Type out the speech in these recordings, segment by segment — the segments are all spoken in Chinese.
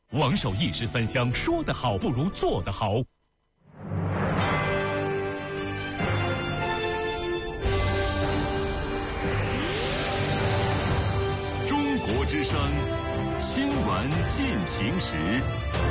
王守义13香，说得好不如做得好。中国之声，新闻进行时。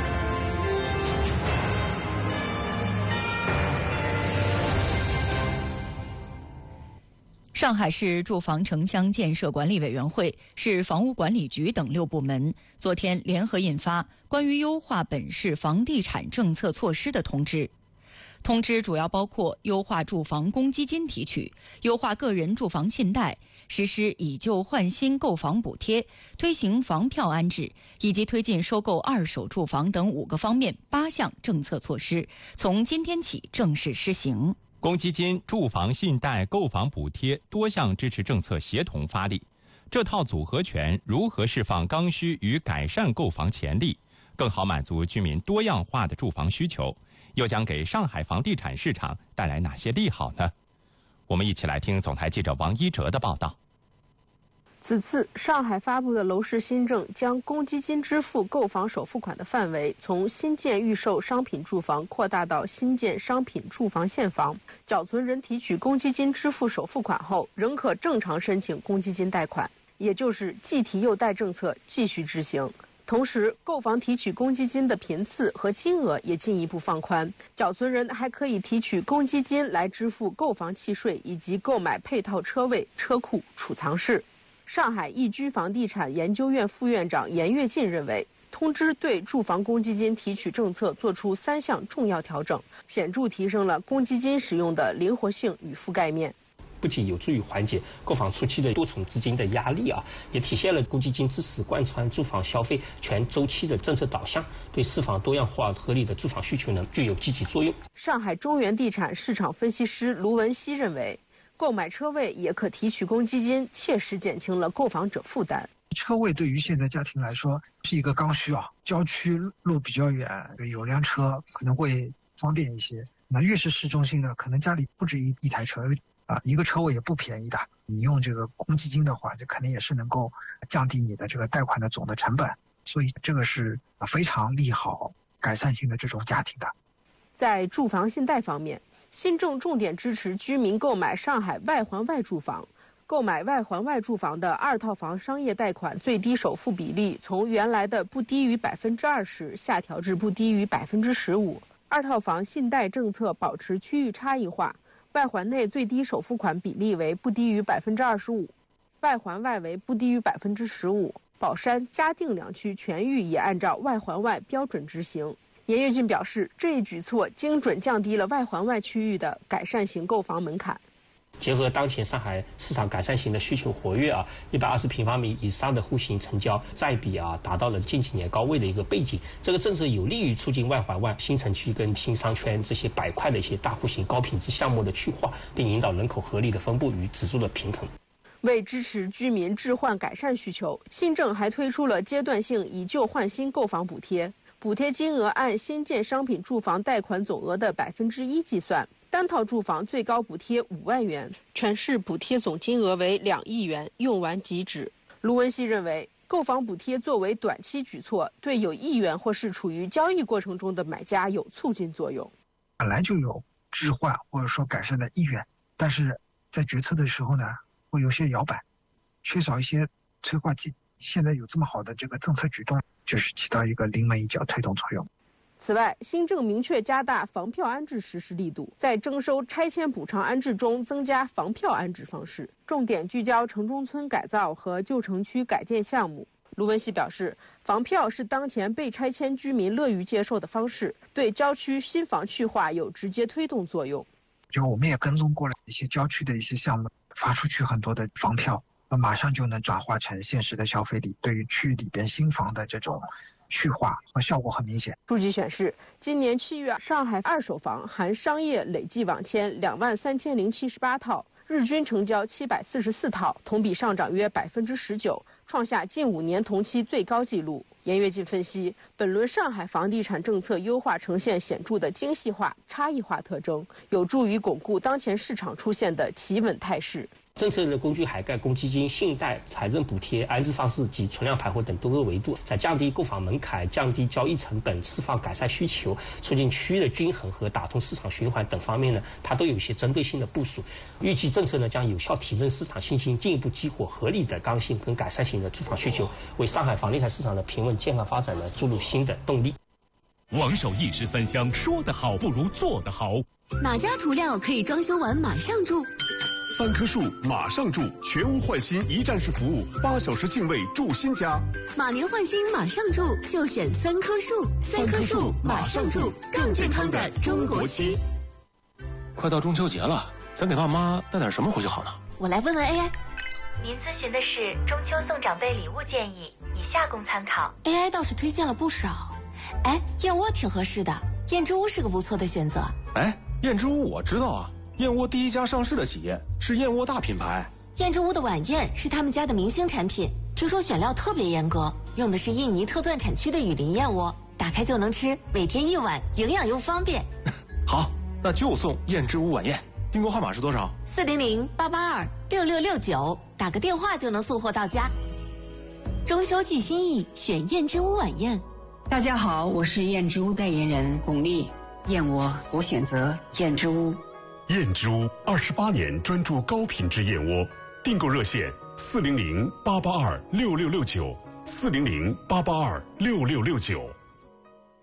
上海市住房城乡建设管理委员会、市房屋管理局等6部门昨天联合印发关于优化本市房地产政策措施的通知。通知主要包括优化住房公积金提取、优化个人住房信贷、实施以旧换新购房补贴、推行房票安置，以及推进收购二手住房等5个方面8项政策措施，从今天起正式施行。 公积金、住房信贷、购房补贴多项支持政策协同发力，这套组合拳如何释放刚需与改善购房潜力，更好满足居民多样化的住房需求，又将给上海房地产市场带来哪些利好呢？我们一起来听总台记者王一哲的报道。 此次上海发布的楼市新政将公积金支付购房首付款的范围从新建预售商品住房扩大到新建商品住房现房，缴存人提取公积金支付首付款后仍可正常申请公积金贷款，也就是既提又贷政策继续执行。同时，购房提取公积金的频次和金额也进一步放宽，缴存人还可以提取公积金来支付购房契税以及购买配套车位、车库、储藏室。上海易居房地产研究院副院长严跃进认为，通知对住房公积金提取政策作出3项重要调整，显著提升了公积金使用的灵活性与覆盖面。 不仅有助于缓解购房初期的多重资金的压力也体现了公积金支持贯穿住房消费全周期的政策导向，对释放多样化合理的住房需求呢具有积极作用。 上海中原地产市场分析师卢文熙认为，购买车位也可提取公积金，切实减轻了购房者负担。 车位对于现在家庭来说是一个刚需郊区路比较远，有辆车可能会方便一些。那越是市中心的，可能家里不止一台车一个车位也不便宜的。你用这个公积金的话，这肯定也是能够降低你的这个贷款的总的成本，所以这个是非常利好改善性的这种家庭的。 在住房信贷方面，新政重点支持居民购买上海外环外住房。购买外环外住房的2套房商业贷款最低首付比例从原来的不低于20%下调至不低于15%。2套房信贷政策保持区域差异化，外环内最低首付款比例为不低于25%，外环外为不低于15%。宝山、嘉定2区全域也按照外环外标准执行。严跃进表示，这一举措精准降低了外环外区域的改善型购房门槛。 结合当前上海市场改善型的需求活跃120平方米以上的户型成交占比达到了近几年高位的一个背景，这个政策有利于促进外环外新城区跟新商圈这些板块的一些大户型高品质项目的去化，并引导人口合理的分布与指数的平衡。 为支持居民置换改善需求，新政还推出了阶段性以旧换新购房补贴，补贴金额按新建商品住房贷款总额的1%计算，单套住房最高补贴5万元，全市补贴总金额为2亿元，用完即止。卢文熙认为，购房补贴作为短期举措，对有意愿或是处于交易过程中的买家有促进作用。 本来就有置换或者说改善的意愿，但是在决策的时候呢，会有些摇摆，缺少一些催化剂。现在有这么好的这个政策举动，就是起到一个临门一脚推动作用。 此外，新政明确加大房票安置实施力度，在征收拆迁补偿安置中增加房票安置方式，重点聚焦城中村改造和旧城区改建项目。卢文熙表示，房票是当前被拆迁居民乐于接受的方式，对郊区新房去化有直接推动作用。 就我们也跟踪过了一些郊区的一些项目，发出去很多的房票，马上就能转化成现实的消费力，对于区域里边新房的这种去化和效果很明显。 数据显示，今年7月，上海二手房含商业累计网签23078套，日均成交744套，同比上涨约19%，创下近5年同期最高纪录。严跃进分析，本轮上海房地产政策优化呈现显著的精细化、差异化特征，有助于巩固当前市场出现的企稳态势。 政策的工具涵盖公积金、信贷、财政补贴、安置方式及存量盘活等多个维度，在降低购房门槛、降低交易成本、释放改善需求、促进区域的均衡和打通市场循环等方面呢，它都有一些针对性的部署。预计政策呢将有效提振市场信心，进一步激活合理的刚性跟改善型的住房需求，为上海房地产市场的平稳健康发展呢注入新的动力。 王守义13香，说得好不如做得好。 哪家涂料可以装修完马上住 ？3棵树马上住，全屋换新一站式服务，8小时净位住新家。 马年换新马上住，就选3棵树。3棵树马上住，更健康的中国区。 快到中秋节了，咱给爸妈带点什么回去好呢？ 我来问问 AI。 您咨询的是中秋送长辈礼物建议，以下供参考。 AI 倒是推荐了不少。哎，燕窝挺合适的，燕之屋是个不错的选择。 哎，燕之屋我知道啊，燕窝第1家上市的企业，是燕窝大品牌。 燕之屋的晚宴是他们家的明星产品，听说选料特别严格，用的是印尼特钻产区的雨林燕窝，打开就能吃，每天1碗，营养又方便。 好，那就送燕之屋晚宴。订购号码是多少 ？400-882-6669，打个电话就能送货到家。中秋寄心意，选燕之屋晚宴。 大家好，我是燕之屋代言人巩俐。燕窝我选择燕之屋。 燕之屋28年专注高品质燕窝，订购热线400-882-6669，400-882-6669。